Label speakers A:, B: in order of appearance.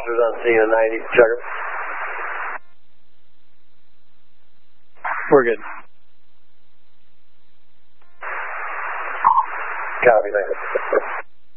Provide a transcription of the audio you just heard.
A: officers on scene at 90. Checker.
B: We're good.
A: Copy, thank you.